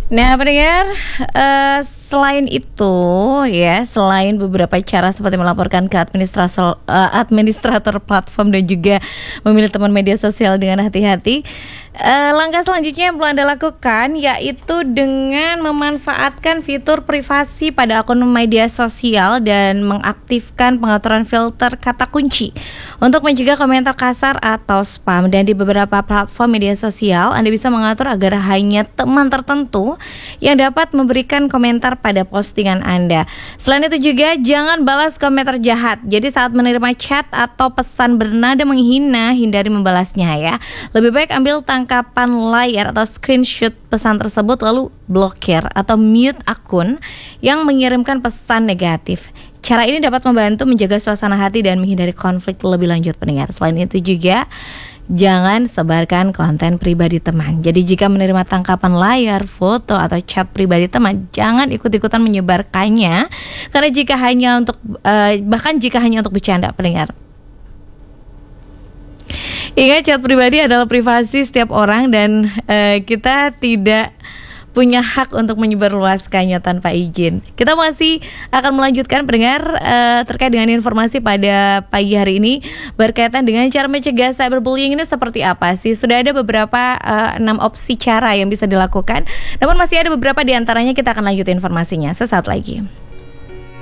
Nah, pendengar, selain itu ya, selain beberapa cara seperti melaporkan ke administrator platform dan juga memilih teman media sosial dengan hati-hati, langkah selanjutnya yang perlu Anda lakukan yaitu dengan memanfaatkan fitur privasi pada akun media sosial dan mengaktifkan pengaturan filter kata kunci untuk mencegah komentar kasar atau spam. Dan di beberapa platform media sosial, Anda bisa mengatur agar hanya teman tertentu yang dapat memberikan komentar pada postingan Anda. Selain itu juga jangan balas komentar jahat. Jadi saat menerima chat atau pesan bernada menghina, hindari membalasnya ya. Lebih baik ambil tangkapan layar atau screenshot pesan tersebut lalu blokir atau mute akun yang mengirimkan pesan negatif. Cara ini dapat membantu menjaga suasana hati dan menghindari konflik lebih lanjut, pendengar. Selain itu juga jangan sebarkan konten pribadi teman. Jadi jika menerima tangkapan layar, foto atau chat pribadi teman, jangan ikut-ikutan menyebarkannya. Karena jika hanya untuk bahkan jika hanya untuk bercanda, pendengar. Ingat, chat pribadi adalah privasi setiap orang dan kita tidak punya hak untuk menyebarluaskannya tanpa izin. Kita masih akan melanjutkan, pendengar, terkait dengan informasi pada pagi hari ini berkaitan dengan cara mencegah cyberbullying ini seperti apa sih. Sudah ada beberapa 6 opsi cara yang bisa dilakukan, namun masih ada beberapa di antaranya. Kita akan lanjut informasinya sesaat lagi.